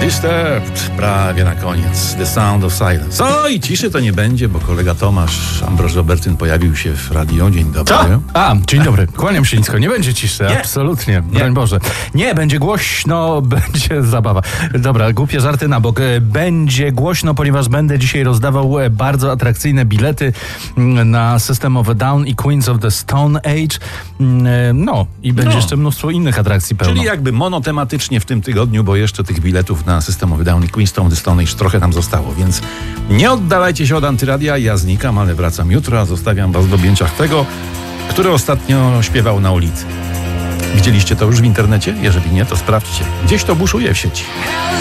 Disturbed, prawie na koniec. The Sound of Silence. O, i ciszy to nie będzie, bo kolega Tomasz Ambroż Robertyn pojawił się w radio. Dzień dobry. Co? Dzień dobry. Kłaniam się nisko. Nie będzie ciszy, Nie. absolutnie. Broń Boże. Nie, będzie głośno, będzie zabawa. Dobra, głupie żarty na bok. Będzie głośno, ponieważ będę dzisiaj rozdawał bardzo atrakcyjne bilety na System of a Down i Queens of the Stone Age. No, i będzie jeszcze mnóstwo innych atrakcji pełno. Czyli jakby monotematycznie w tym tygodniu, bo jeszcze tych biletów na System of a Down i Queens of the Stone Age trochę nam zostało, więc nie oddalajcie się od Antyradia. Ja znikam, ale wracam jutro, a zostawiam was w objęciach tego, który ostatnio śpiewał na ulicy. Widzieliście to już w internecie? Jeżeli nie, to sprawdźcie. Gdzieś to buszuje w sieci.